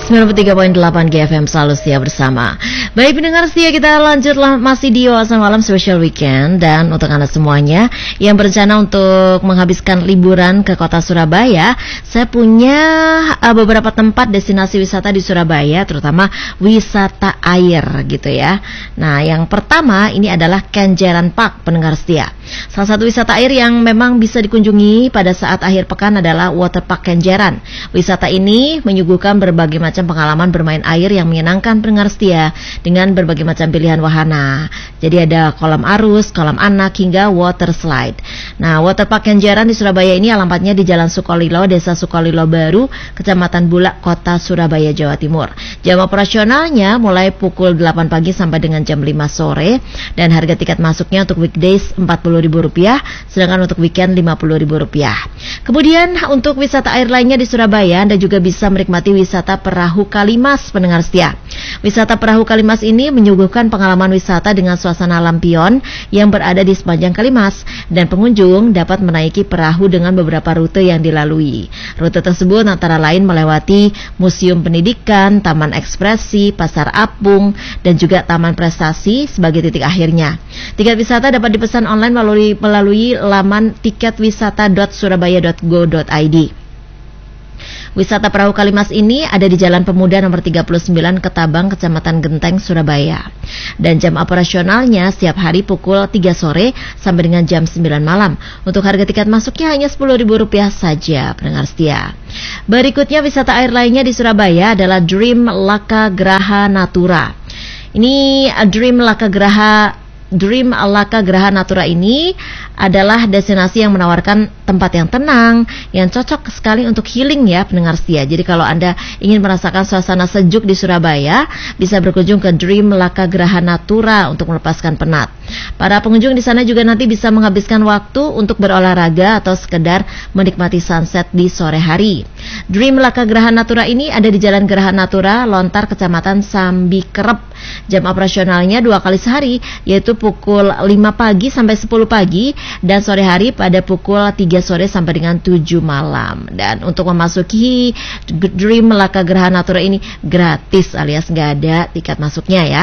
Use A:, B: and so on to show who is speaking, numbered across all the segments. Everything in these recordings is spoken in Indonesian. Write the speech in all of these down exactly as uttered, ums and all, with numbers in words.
A: sembilan puluh tiga koma delapan G F M selalu setia bersama. Baik pendengar setia, kita lanjutlah masih di Wawasan Malam Special Weekend. Dan untuk Anda semuanya yang berencana untuk menghabiskan liburan ke kota Surabaya, saya punya uh, beberapa tempat destinasi wisata di Surabaya, terutama wisata air gitu ya. Nah, yang pertama ini adalah Kenjeran Park, pendengar setia. Salah satu wisata air yang memang bisa dikunjungi pada saat akhir pekan adalah Waterpark Kenjeran. Wisata ini menyuguhkan berbagai macam pengalaman bermain air yang menyenangkan pendengar setia dengan berbagai macam pilihan wahana. Jadi ada kolam arus, kolam anak hingga water slide. Nah, Waterpark Kenjeran di Surabaya ini alamatnya di Jalan Sukolilo, Desa Sukolilo Baru, Kecamatan Bulak, Kota Surabaya, Jawa Timur. Jam operasionalnya mulai pukul delapan pagi sampai dengan jam lima sore dan harga tiket masuknya untuk weekdays empat puluh ribu rupiah, sedangkan untuk weekend lima puluh ribu rupiah. Kemudian untuk wisata air lainnya di Surabaya, Anda juga bisa menikmati wisata perahu Kalimas, pendengar setia. Wisata perahu Kalimas ini menyuguhkan pengalaman wisata dengan suasana lampion yang berada di sepanjang Kalimas, dan pengunjung dapat menaiki perahu dengan beberapa rute yang dilalui. Rute tersebut antara lain melewati Museum Pendidikan, Taman Ekspresi, Pasar Apung, dan juga Taman Prestasi sebagai titik akhirnya. Tiket wisata dapat dipesan online melalui, melalui laman tiketwisata dot surabaya dot go dot i d. Wisata perahu Kalimas ini ada di Jalan Pemuda nomor tiga puluh sembilan Ketabang, Kecamatan Genteng, Surabaya. Dan jam operasionalnya setiap hari pukul tiga sore sampai dengan jam sembilan malam. Untuk harga tiket masuknya hanya sepuluh ribu rupiah saja, pendengar setia. Berikutnya wisata air lainnya di Surabaya adalah Dream Laka Graha Natura. Ini Dream Laka Graha Dream Laka Graha Natura ini adalah destinasi yang menawarkan tempat yang tenang, yang cocok sekali untuk healing ya pendengar setia. Jadi kalau Anda ingin merasakan suasana sejuk di Surabaya, bisa berkunjung ke Dream Laka Graha Natura untuk melepaskan penat. Para pengunjung di sana juga nanti bisa menghabiskan waktu untuk berolahraga atau sekedar menikmati sunset di sore hari. Dream Laka Graha Natura ini ada di Jalan Graha Natura, Lontar, Kecamatan Sambikerep. Jam operasionalnya dua kali sehari, yaitu pukul lima pagi sampai sepuluh pagi dan sore hari pada pukul tiga sore sampai dengan tujuh malam. Dan untuk memasuki Dream Laka Graha Natura ini gratis alias nggak ada tiket masuknya ya.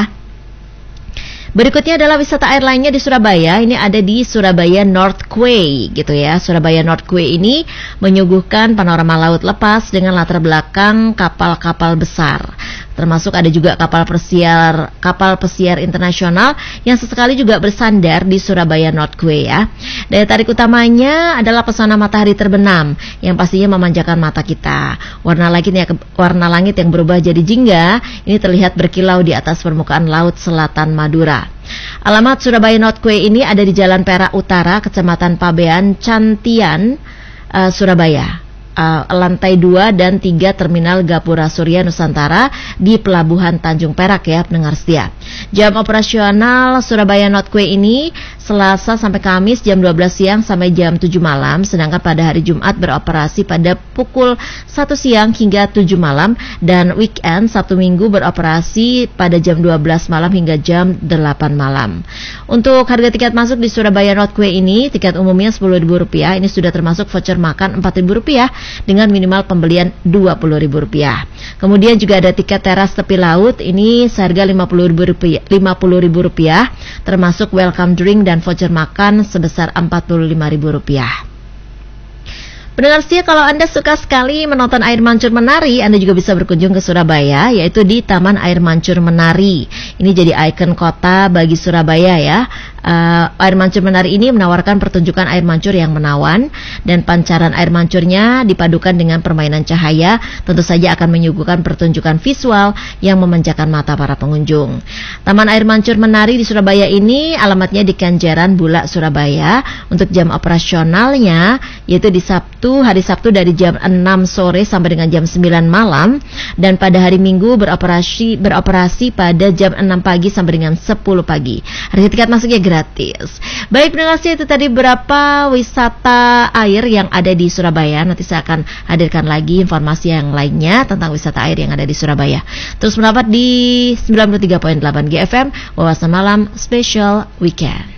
A: Berikutnya adalah wisata air lainnya di Surabaya. Ini ada di Surabaya North Quay gitu ya. Surabaya North Quay ini menyuguhkan panorama laut lepas dengan latar belakang kapal-kapal besar. Termasuk ada juga kapal pesiar kapal pesiar internasional yang sesekali juga bersandar di Surabaya North Quay ya. Daya tarik utamanya adalah pesona matahari terbenam yang pastinya memanjakan mata kita. Warna langit yang warna langit yang berubah jadi jingga ini terlihat berkilau di atas permukaan laut selatan Madura. Alamat Surabaya North Quay ini ada di Jalan Perak Utara, Kecamatan Pabean, Cantian, uh, Surabaya. Uh, lantai dua dan tiga Terminal Gapura Surya Nusantara di Pelabuhan Tanjung Perak ya pendengar setia. Jam operasional Surabaya North Quay ini Selasa sampai Kamis jam dua belas siang sampai jam tujuh malam, sedangkan pada hari Jumat beroperasi pada pukul satu siang hingga tujuh malam, dan weekend Sabtu Minggu beroperasi pada jam dua belas malam hingga jam delapan malam. Untuk harga tiket masuk di Surabaya North Quay ini, tiket umumnya sepuluh ribu rupiah, ini sudah termasuk voucher makan empat ribu rupiah dengan minimal pembelian dua puluh ribu rupiah. Kemudian juga ada tiket teras tepi laut, ini seharga lima puluh ribu rupiah, lima puluh ribu rupiah termasuk welcome drink dan voucher makan sebesar empat puluh lima ribu rupiah. Pendengar setia, kalau Anda suka sekali menonton air mancur menari, Anda juga bisa berkunjung ke Surabaya, yaitu di Taman Air Mancur Menari. Ini jadi ikon kota bagi Surabaya ya. Uh, air mancur menari ini menawarkan pertunjukan air mancur yang menawan, dan pancaran air mancurnya dipadukan dengan permainan cahaya, tentu saja akan menyuguhkan pertunjukan visual yang memanjakan mata para pengunjung. Taman Air Mancur Menari di Surabaya ini alamatnya di Kenjeran Bulak, Surabaya. Untuk jam operasionalnya yaitu di Sabtu, hari Sabtu dari jam enam sore sampai dengan jam sembilan malam, dan pada hari Minggu beroperasi beroperasi pada jam enam pagi sampai dengan sepuluh pagi. Harga tiket masuknya gratis. Baik pendengar, itu tadi beberapa wisata air yang ada di Surabaya. Nanti saya akan hadirkan lagi informasi yang lainnya tentang wisata air yang ada di Surabaya. Terus mendapat di sembilan puluh tiga koma delapan G F M Wawasan Malam Special Weekend.